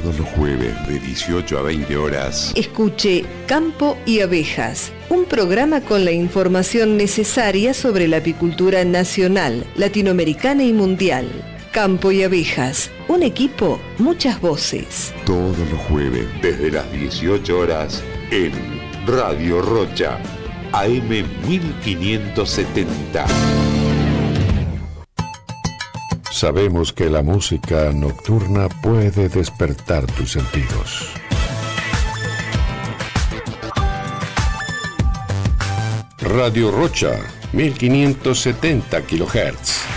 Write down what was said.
Todos los jueves de 18 a 20 horas. Escuche Campo y Abejas, un programa con la información necesaria sobre la apicultura nacional, latinoamericana y mundial. Campo y Abejas, un equipo, muchas voces. Todos los jueves desde las 18 horas en Radio Rocha, AM 1570. Sabemos que la música nocturna puede despertar tus sentidos. Radio Rocha, 1570 kHz.